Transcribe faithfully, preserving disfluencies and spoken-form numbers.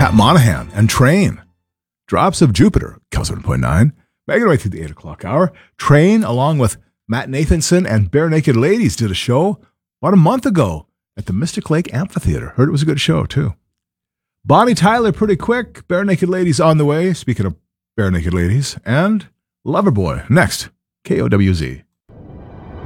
Pat Monahan and Train. Drops of Jupiter, Cal seven point nine. Making our way through the eight o'clock hour. Train, along with Matt Nathanson and Bare Naked Ladies, did a show about a month ago at the Mystic Lake Amphitheater. Heard it was a good show, too. Bonnie Tyler, pretty quick. Bare Naked Ladies on the way. Speaking of Bare Naked Ladies. And Loverboy, next. K O W Z.